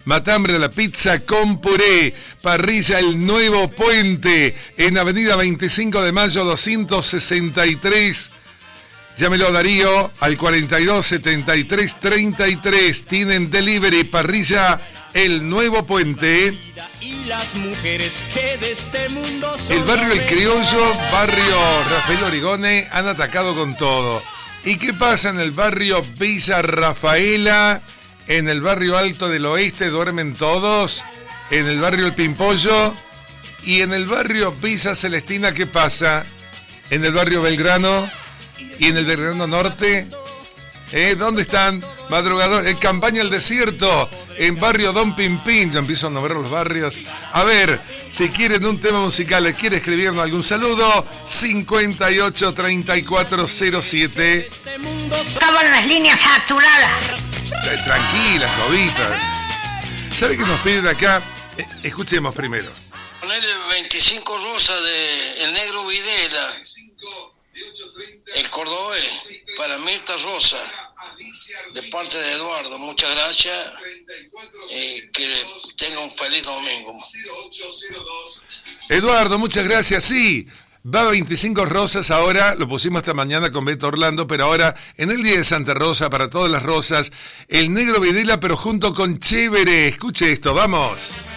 matambre a la pizza con puré, parrilla El Nuevo Puente, en Avenida 25 de Mayo 263. Llámelo Darío al 42 73 33. Tienen delivery, parrilla El Nuevo Puente. El barrio El Criollo, barrio Rafael Origone, han atacado con todo. ¿Y qué pasa en el barrio Villa Rafaela? En el barrio Alto del Oeste duermen todos. En el barrio El Pimpollo. Y en el barrio Villa Celestina, ¿qué pasa? En el barrio Belgrano. Y en el Belgrano Norte, ¿dónde están? Madrugador, en Campaña al Desierto, en barrio Don Pimpín. Yo empiezo a nombrar los barrios. A ver, si quieren un tema musical, ¿les quiere escribirnos algún saludo? 58 34 07. Estaban las líneas saturadas. Tranquila, Jovita. ¿Sabe qué nos piden acá? Escuchemos primero. Ponele 25 rosas de El Negro Videla. El cordobés, para Mirta Rosa, de parte de Eduardo, muchas gracias, que tenga un feliz domingo. Eduardo, muchas gracias, sí, va 25 rosas ahora, lo pusimos esta mañana con Beto Orlando, pero ahora en el Día de Santa Rosa, para todas las rosas, El Negro Videla, pero junto con Chévere, escuche esto, vamos.